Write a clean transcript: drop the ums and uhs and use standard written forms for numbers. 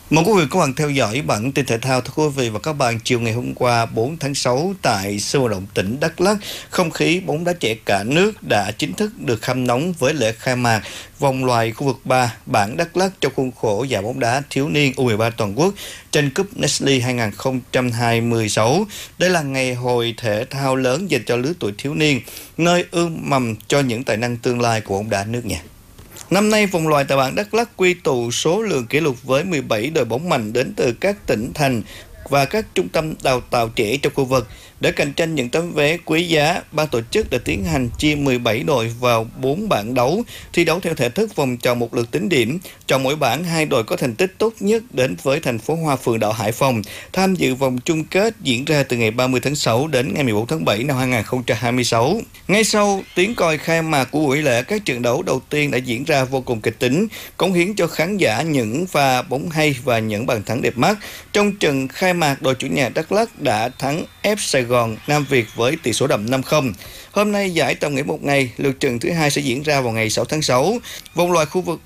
Mời quý vị các bạn theo dõi bản tin thể thao. Thưa quý vị và các bạn, chiều ngày hôm qua 4 tháng 6 tại sân vận động tỉnh Đắk Lắk, không khí bóng đá trẻ cả nước đã chính thức được hâm nóng với lễ khai mạc vòng loại khu vực 3 bảng Đắk Lắk trong khuôn khổ giải bóng đá thiếu niên U13 toàn quốc tranh cúp Nestle 2026. Đây là ngày hội thể thao lớn dành cho lứa tuổi thiếu niên, nơi ươm mầm cho những tài năng tương lai của bóng đá nước nhà. Năm nay, vòng loại tại bảng Đắk Lắk quy tụ số lượng kỷ lục với 17 đội bóng mạnh đến từ các tỉnh thành và các trung tâm đào tạo trẻ trong khu vực. Để cạnh tranh những tấm vé quý giá, ban tổ chức đã tiến hành chia 17 đội vào 4 bảng đấu, thi đấu theo thể thức vòng tròn một lượt tính điểm. Chọn mỗi bảng 2 đội có thành tích tốt nhất đến với thành phố Hoa Phượng Đỏ Hải Phòng tham dự vòng chung kết diễn ra từ ngày 30 tháng 6 đến ngày 14 tháng 7 năm 2026. Ngay sau tiếng còi khai mạc của buổi lễ, các trận đấu đầu tiên đã diễn ra vô cùng kịch tính, cống hiến cho khán giả những pha bóng hay và những bàn thắng đẹp mắt. Trong trận khai mạc, đội chủ nhà Đắk Lắk đã thắng F Sài Gòn Nam Việt với tỷ số đậm 5-0. Hôm nay giải tạm nghỉ một ngày, lượt trận thứ hai sẽ diễn ra vào ngày 6 tháng 6. Vòng loại khu vực